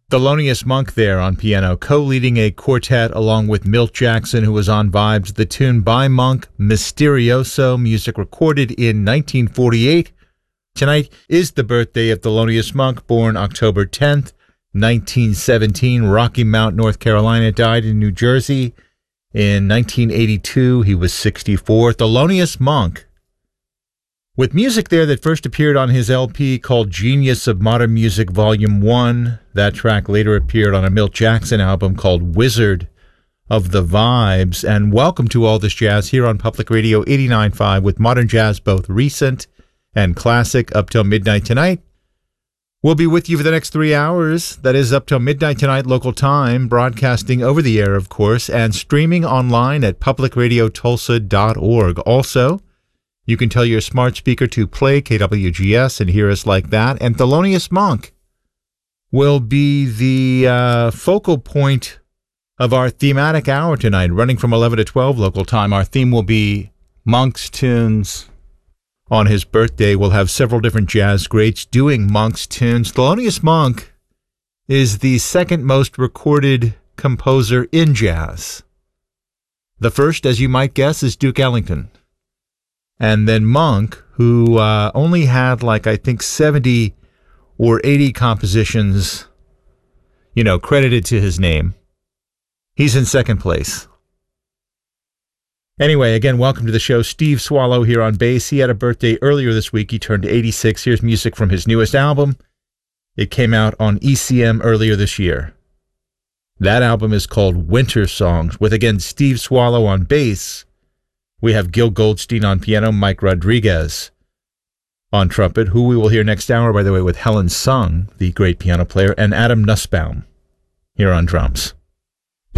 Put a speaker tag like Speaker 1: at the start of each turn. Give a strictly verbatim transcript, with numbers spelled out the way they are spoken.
Speaker 1: Thelonious Monk there on piano, co-leading a quartet along with Milt Jackson, who was on vibes. The tune by Monk, Mysterioso, music recorded in nineteen forty-eight. Tonight is the birthday of Thelonious Monk, born October tenth, nineteen seventeen, Rocky Mount, North Carolina, died in New Jersey in nineteen eighty-two. He was sixty-four. Thelonious Monk, with music there that first appeared on his L P called Genius of Modern Music Volume one. That track later appeared on a Milt Jackson album called Wizard of the Vibes. And welcome to All This Jazz here on Public Radio eighty-nine point five with modern jazz, both recent and classic, up till midnight tonight. We'll be with you for the next three hours. That is up till midnight tonight local time, broadcasting over the air, of course, and streaming online at public radio tulsa dot org. Also, you can tell your smart speaker to play K W G S and hear us like that. And Thelonious Monk will be the uh, focal point of our thematic hour tonight, running from eleven to twelve local time. Our theme will be Monk's tunes. On his birthday, we'll have several different jazz greats doing Monk's tunes. Thelonious Monk is the second most recorded composer in jazz. The first, as you might guess, is Duke Ellington. And then Monk, who uh, only had, like, I think seventy or eighty compositions, you know, credited to his name. He's in second place. Anyway, again, welcome to the show. Steve Swallow here on bass. He had a birthday earlier this week. He turned eighty-six. Here's music from his newest album. It came out on E C M earlier this year. That album is called Winter Songs, with, again, Steve Swallow on bass. We have Gil Goldstein on piano, Mike Rodriguez on trumpet, who we will hear next hour, by the way, with Helen Sung, the great piano player, and Adam Nussbaum here on drums.